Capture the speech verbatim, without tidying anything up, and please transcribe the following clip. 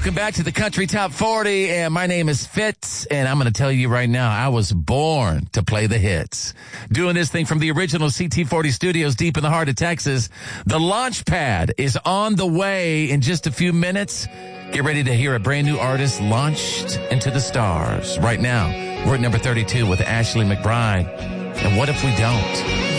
Welcome back to the Country Top forty, and my name is Fitz, and I'm going to tell you right now, I was born to play the hits. Doing this thing from the original C T forty studios deep in the heart of Texas. The launch pad is on the way in just a few minutes. Get ready to hear a brand new artist launched into the stars. Right now, we're at number thirty-two with Ashley McBryde. And what if we don't?